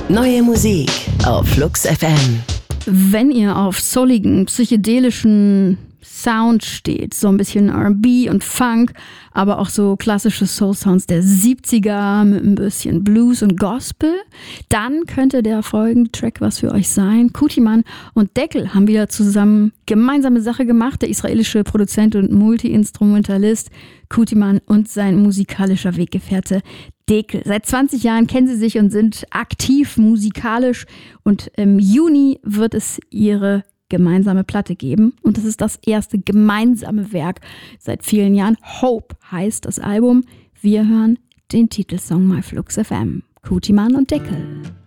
Neue Musik auf Flux FM. Wenn ihr auf souligen, psychedelischen Sound steht, so ein bisschen R&B und Funk, aber auch so klassische Soul-Sounds der 70er mit ein bisschen Blues und Gospel, dann könnte der folgende Track was für euch sein. Kutiman und Deckel haben wieder zusammen gemeinsame Sache gemacht. Der israelische Produzent und Multi-Instrumentalist Kutiman und sein musikalischer Weggefährte Deckel. Seit 20 Jahren kennen sie sich und sind aktiv musikalisch und im Juni wird es ihre gemeinsame Platte geben und das ist das erste gemeinsame Werk seit vielen Jahren. Hope heißt das Album. Wir hören den Titelsong My Flux FM. Kutiman und Deckel.